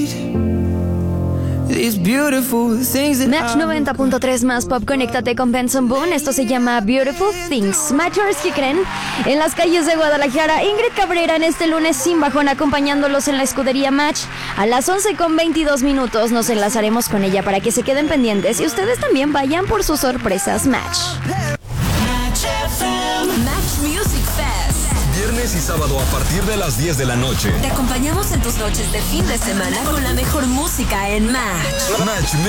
Match 90.3 más pop, conéctate con Benson Boone. Esto se llama Beautiful Things. Matchers, ¿qué creen? En las calles de Guadalajara, Ingrid Cabrera en este lunes sin bajón, acompañándolos en la escudería Match. A las 11:22 nos enlazaremos con ella para que se queden pendientes y ustedes también vayan por sus sorpresas. Match Music Fest. Viernes y sábado a partir de las 10 de la noche. Te acompañamos en tus noches de fin de semana con la mejor música en Match. Match